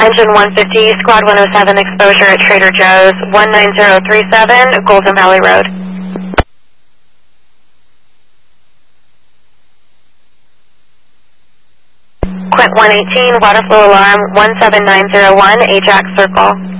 Engine 150, Squad 107, exposure at Trader Joe's, 19037, Golden Valley Road. Quint 118, water flow alarm, 17901, Ajax Circle.